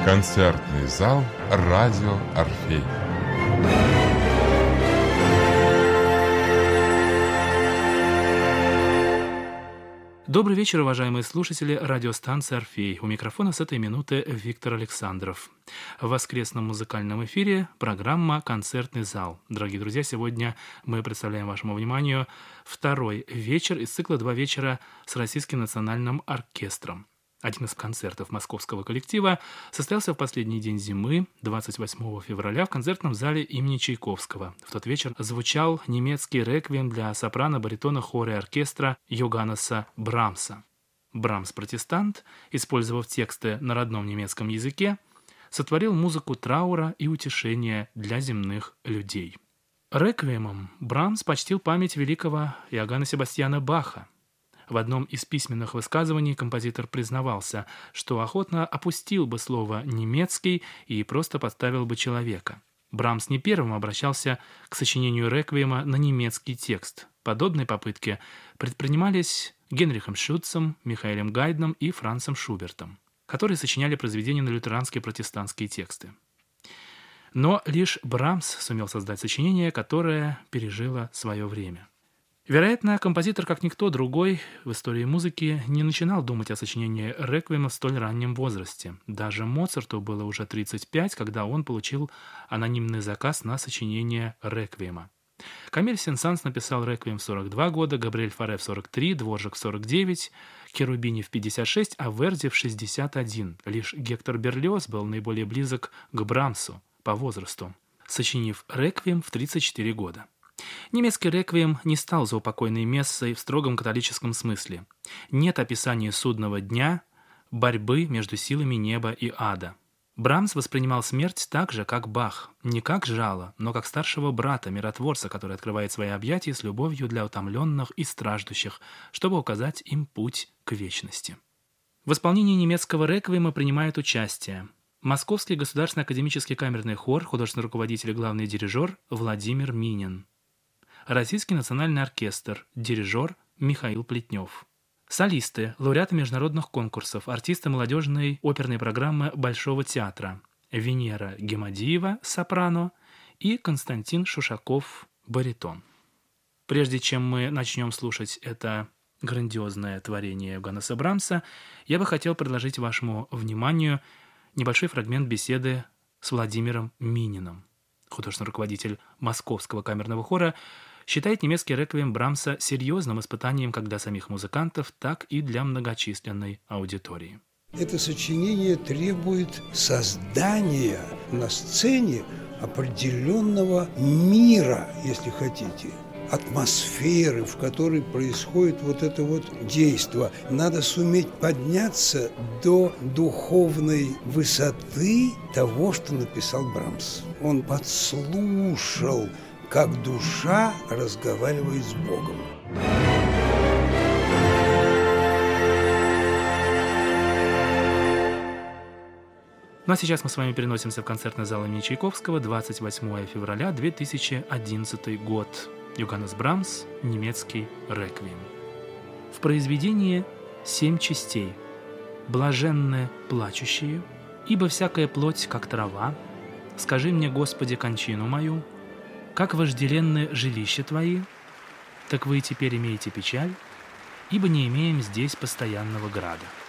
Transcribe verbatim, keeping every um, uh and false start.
Концертный зал «Радио Орфей». Добрый вечер, уважаемые слушатели радиостанции «Орфей». У микрофона с этой минуты Виктор Александров. В воскресном музыкальном эфире программа «Концертный зал». Дорогие друзья, сегодня мы представляем вашему вниманию второй вечер из цикла «Два вечера с Российским национальным оркестром». Один из концертов московского коллектива состоялся в последний день зимы, двадцать восьмого февраля, в концертном зале имени Чайковского. В тот вечер звучал немецкий реквием для сопрано, баритона, хора и оркестра Йоганнеса Брамса. Брамс-протестант, использовав тексты на родном немецком языке, сотворил музыку траура и утешения для земных людей. Реквиемом Брамс почтил память великого Иоганна Себастьяна Баха. В одном из письменных высказываний композитор признавался, что охотно опустил бы слово «немецкий» и просто подставил бы человека. Брамс не первым обращался к сочинению реквиема на немецкий текст. Подобные попытки предпринимались Генрихом Шутцем, Михаэлем Гайдном и Францем Шубертом, которые сочиняли произведения на лютеранские протестантские тексты. Но лишь Брамс сумел создать сочинение, которое пережило свое время. Вероятно, композитор, как никто другой в истории музыки, не начинал думать о сочинении реквиема в столь раннем возрасте. Даже Моцарту было уже тридцать пять, когда он получил анонимный заказ на сочинение реквиема. Камиль Сен-Санс написал реквием в сорок два года, Габриэль Фаре в сорок три, Дворжак в сорок девять, Керубини в пятьдесят шесть, а Верди в шестьдесят один. Лишь Гектор Берлиоз был наиболее близок к Брамсу по возрасту, сочинив реквием в тридцать четыре года. Немецкий реквием не стал заупокойной мессой в строгом католическом смысле. Нет описания судного дня, борьбы между силами неба и ада. Брамс воспринимал смерть так же, как Бах, не как жало, но как старшего брата, миротворца, который открывает свои объятия с любовью для утомленных и страждущих, чтобы указать им путь к вечности. В исполнении немецкого реквиема принимают участие Московский государственный академический камерный хор, художественный руководитель и главный дирижер Владимир Минин, Российский национальный оркестр, дирижер Михаил Плетнев. Солисты, лауреаты международных конкурсов, артисты молодежной оперной программы Большого театра Венера Гемадиева, сопрано, и Константин Шушаков, баритон. Прежде чем мы начнем слушать это грандиозное творение Йоганнеса Брамса, я бы хотел предложить вашему вниманию небольшой фрагмент беседы с Владимиром Мининым. Художественный руководитель Московского камерного хора считает немецкий реквием Брамса серьезным испытанием как для самих музыкантов, так и для многочисленной аудитории. Это сочинение требует создания на сцене определенного мира, если хотите, атмосферы, в которой происходит вот это вот действо. Надо суметь подняться до духовной высоты того, что написал Брамс. Он подслушал, как душа разговаривает с Богом. Ну а сейчас мы с вами переносимся в концертный зал имени Чайковского, двадцать восьмого февраля две тысячи одиннадцатый год. Йоганнес Брамс, немецкий реквием. В произведении семь частей. «Блаженны плачущие, ибо всякая плоть, как трава. Скажи мне, Господи, кончину мою. Как вожделенны жилища Твои, так вы теперь имеете печаль, ибо не имеем здесь постоянного града».